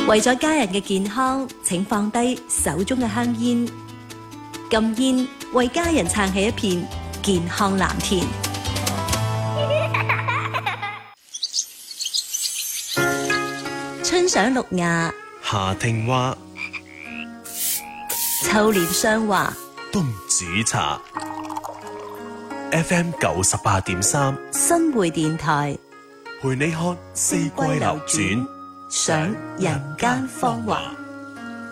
為咗家人嘅健康，請放低手中嘅香煙。禁煙，為家人撐起一片健康藍田。春賞綠芽， 夏聽花， 秋蓮霜華， 冬煮茶。FM 98.3， 新會電台， 陪你看四季流轉， 賞人間芳華。